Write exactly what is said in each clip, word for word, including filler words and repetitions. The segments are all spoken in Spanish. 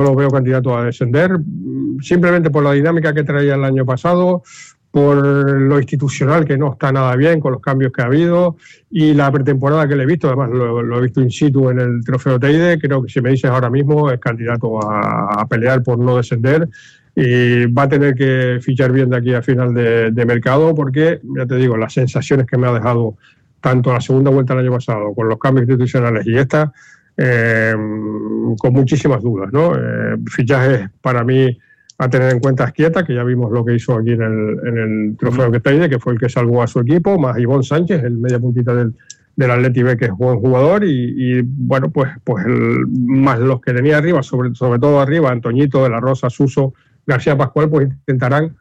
lo veo candidato a descender, simplemente por la dinámica que traía el año pasado, por lo institucional que no está nada bien con los cambios que ha habido y la pretemporada que le he visto, además lo, lo he visto in situ en el Trofeo Teide. Creo que si me dices ahora mismo es candidato a, a pelear por no descender y va a tener que fichar bien de aquí a final de, de mercado, porque ya te digo, las sensaciones que me ha dejado tanto la segunda vuelta del año pasado con los cambios institucionales y esta, eh, con muchísimas dudas, ¿no? Eh, fichajes para mí a tener en cuenta Esquieta, que ya vimos lo que hizo aquí en el, en el Trofeo Teide, que fue el que salvó a su equipo, más Ivonne Sánchez, el media puntita del, del Atleti B, que es buen jugador, y, y bueno, pues, pues el, más los que tenía arriba, sobre, sobre todo arriba, Antoñito, De la Rosa, Suso, García Pascual, pues intentarán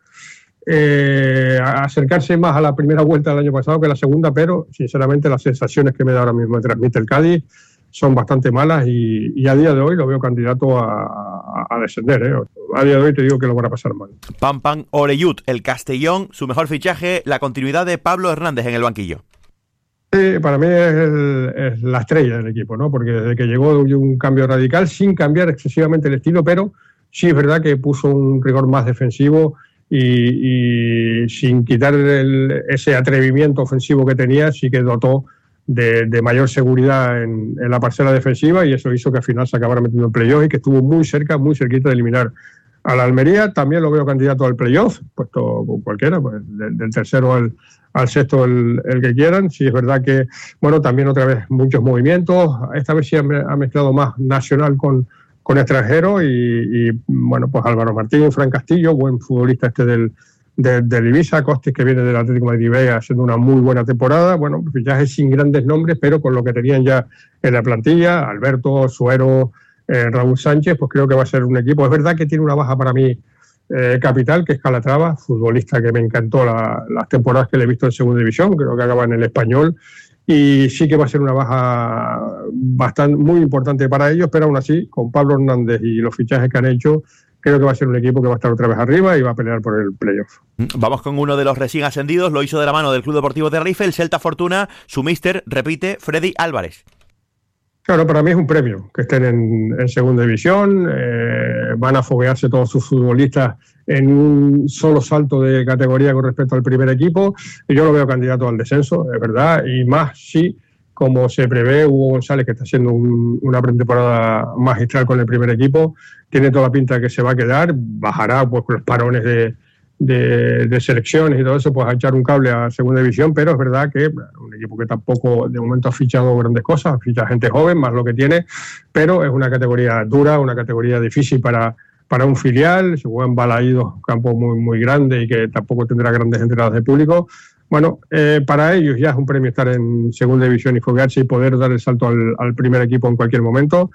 eh, acercarse más a la primera vuelta del año pasado que a la segunda, pero sinceramente las sensaciones que me da ahora mismo me transmite el Cádiz son bastante malas y, y a día de hoy lo veo candidato a, a, a descender, ¿eh? A día de hoy te digo que lo van a pasar mal. Pam Pam Oreyud, el Castellón, su mejor fichaje, la continuidad de Pablo Hernández en el banquillo. Sí, para mí es, el, es la estrella del equipo, ¿no? Porque desde que llegó hubo un cambio radical sin cambiar excesivamente el estilo, pero sí es verdad que puso un rigor más defensivo y, y sin quitar el, ese atrevimiento ofensivo que tenía, sí que dotó De, de mayor seguridad en, en la parcela defensiva, y eso hizo que al final se acabara metiendo en playoff y que estuvo muy cerca, muy cerquita de eliminar a la Almería. También lo veo candidato al playoff, puesto cualquiera, pues de, del tercero al, al sexto el, el que quieran. Sí es verdad que, bueno, también otra vez muchos movimientos, esta vez sí ha, ha mezclado más nacional con, con extranjero y, y bueno, pues Álvaro Martín, Fran Castillo, buen futbolista este del De, del Ibiza, Costis, que viene del Atlético de Madrid B, haciendo una muy buena temporada. Bueno, fichajes sin grandes nombres, pero con lo que tenían ya en la plantilla, Alberto, Suero, eh, Raúl Sánchez, pues creo que va a ser un equipo. Es verdad que tiene una baja para mí eh, capital, que es Calatrava, futbolista que me encantó la, las temporadas que le he visto en Segunda División, creo que acaba en el Español, y sí que va a ser una baja bastante muy importante para ellos, pero aún así, con Pablo Hernández y los fichajes que han hecho, creo que va a ser un equipo que va a estar otra vez arriba y va a pelear por el playoff. Vamos con uno de los recién ascendidos, lo hizo de la mano del Club Deportivo Tenerife, el Celta Fortuna, su míster, repite, Freddy Álvarez. Claro, para mí es un premio que estén en, en segunda división, eh, van a foguearse todos sus futbolistas en un solo salto de categoría con respecto al primer equipo, y yo lo veo candidato al descenso, es verdad, y más si, como se prevé, Hugo González, que está haciendo un, una pretemporada magistral con el primer equipo, tiene toda la pinta de que se va a quedar, bajará pues con los parones de, de, de selecciones y todo eso, pues a echar un cable a segunda división, pero es verdad que un equipo que tampoco de momento ha fichado grandes cosas, ficha gente joven, más lo que tiene, pero es una categoría dura, una categoría difícil para, para un filial, se juegan Balaídos, campo muy, muy grande y que tampoco tendrá grandes entradas de público. Bueno, eh, para ellos ya es un premio estar en segunda división y foguearse y poder dar el salto al, al primer equipo en cualquier momento.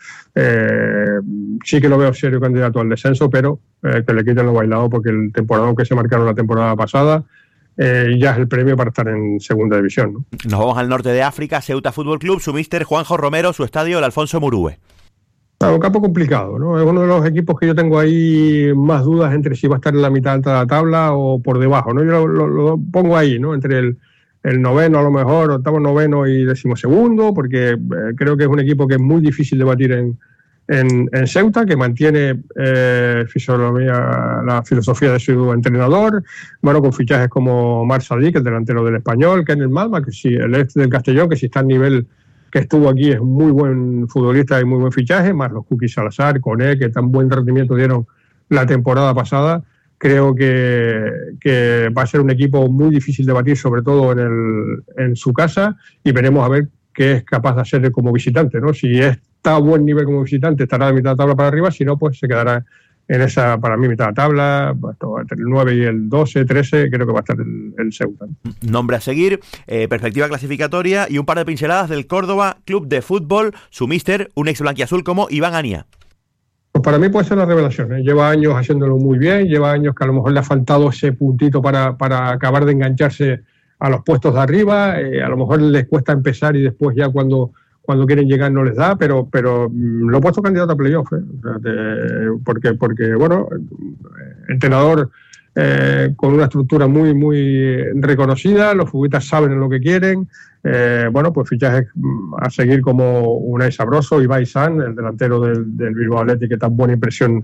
Eh, sí que lo veo serio candidato al descenso, pero eh, que le quiten lo bailado, porque el temporadón que se marcaron la temporada pasada eh, ya es el premio para estar en segunda división, ¿no? Nos vamos al norte de África, Ceuta Fútbol Club, su míster Juanjo Romero, su estadio el Alfonso Murúe. Claro, un campo complicado, ¿no? Es uno de los equipos que yo tengo ahí más dudas entre si va a estar en la mitad alta de la tabla o por debajo, ¿no? Yo lo, lo, lo pongo ahí, ¿no? Entre el, el noveno, a lo mejor, octavo, noveno y decimosegundo, porque eh, creo que es un equipo que es muy difícil de batir en, en, en Ceuta, que mantiene eh, fisonomía, la filosofía de su entrenador, bueno, con fichajes como Marc Sadik, el delantero del Español, Kenneth Malma, que sí, el ex del Castellón, que si está al nivel que estuvo aquí, es muy buen futbolista y muy buen fichaje, más los Cookie Salazar, Coné, que tan buen rendimiento dieron la temporada pasada. Creo que, que va a ser un equipo muy difícil de batir, sobre todo en, el, en su casa, y veremos a ver qué es capaz de hacer como visitante, ¿no? Si está a buen nivel como visitante, estará de mitad de tabla para arriba, si no, pues se quedará en esa, para mí, mitad de tabla, entre el nueve y el doce, trece, creo que va a estar el, el Ceuta. Nombre a seguir, eh, perspectiva clasificatoria y un par de pinceladas del Córdoba Club de Fútbol, su míster, un ex blanquiazul como Iván Ania. Pues para mí puede ser la revelación, ¿eh? Lleva años haciéndolo muy bien, lleva años que a lo mejor le ha faltado ese puntito para, para acabar de engancharse a los puestos de arriba, eh, a lo mejor les cuesta empezar y después ya cuando... cuando quieren llegar no les da, pero pero lo he puesto candidato a playoff, ¿eh? O sea, de, porque, porque, bueno, entrenador eh, con una estructura muy, muy reconocida, los futbolistas saben lo que quieren. Eh, bueno, pues fichajes a seguir como Unai Sabroso, Ibai San, el delantero del, del Bilbao Athletic, que tan buena impresión